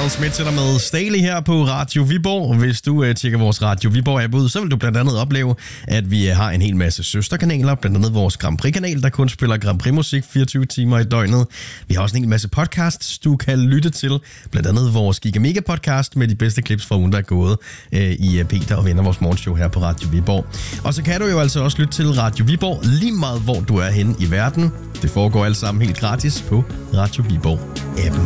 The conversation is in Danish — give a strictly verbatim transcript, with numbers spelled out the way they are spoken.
Carl Schmidt til dig med Staley her på Radio Viborg. Hvis du uh, tjekker vores Radio Viborg-app ud, så vil du blandt andet opleve, at vi uh, har en hel masse søsterkanaler. Blandt andet vores Grand Prix-kanal, der kun spiller Grand Prix-musik fireogtyve timer i døgnet. Vi har også en hel masse podcasts, du kan lytte til. Blandt andet vores Giga Mega podcast med de bedste clips fra ugen, der er gået uh, i uh, Peter og Venner, vores morgenshow her på Radio Viborg. Og så kan du jo altså også lytte til Radio Viborg lige meget, hvor du er henne i verden. Det foregår alt sammen helt gratis på Radio Viborg-appen.